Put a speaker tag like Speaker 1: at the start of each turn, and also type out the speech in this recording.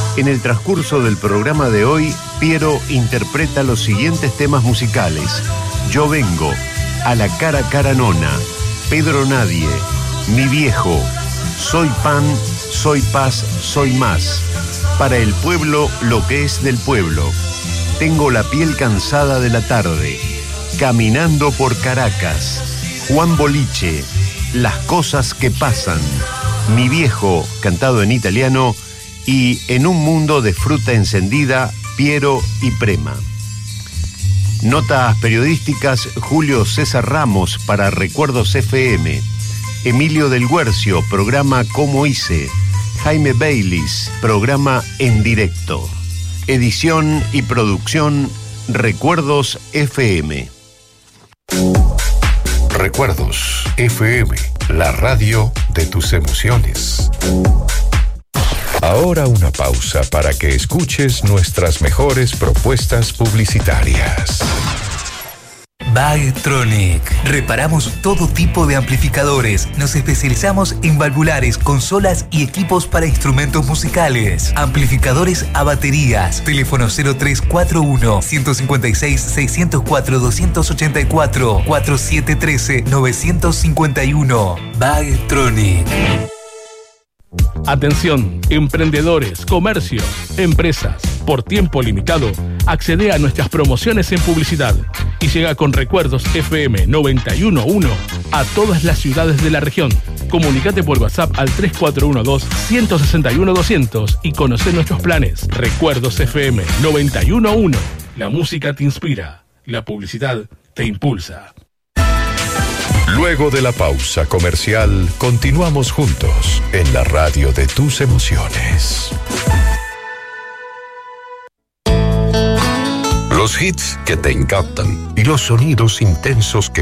Speaker 1: En el transcurso del programa de hoy, Piero interpreta los siguientes temas musicales: Yo vengo, A la cara cara nona, Pedro Nadie, Mi viejo, Soy pan, soy paz, soy más, Para el pueblo lo que es del pueblo, Tengo la piel cansada de la tarde, Caminando por Caracas, Juan Boliche, Las cosas que pasan, Mi viejo, cantado en italiano, y En un mundo de fruta encendida, Piero y Prema. Notas periodísticas: Julio César Ramos para Recuerdos FM, Emilio del Guercio, programa Cómo hice, Jaime Baylis, programa En directo. Edición y producción Recuerdos FM.
Speaker 2: Recuerdos FM, la radio de tus emociones. Ahora una pausa para que escuches nuestras mejores propuestas publicitarias.
Speaker 3: Bagtronic. Reparamos todo tipo de amplificadores. Nos especializamos en valvulares, consolas y equipos para instrumentos musicales. Amplificadores a baterías. Teléfono 0341 156 604 284 4713 951. Bagtronic.
Speaker 4: Atención, emprendedores, comercios, empresas. Por tiempo limitado, accede a nuestras promociones en publicidad y llega con Recuerdos FM 91.1 a todas las ciudades de la región. Comunícate por WhatsApp al 3412-161-200 y conoce nuestros planes. Recuerdos FM 91.1. La música te inspira, la publicidad te impulsa.
Speaker 2: Luego de la pausa comercial, continuamos juntos en la radio de tus emociones. Los hits que te encantan y los sonidos intensos que